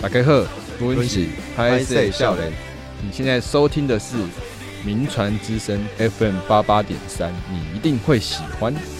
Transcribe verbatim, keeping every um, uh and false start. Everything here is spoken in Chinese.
大家好， 我是拍摄少年。 你现在收听的是名传之声 F M 八八点三，你一定会喜欢。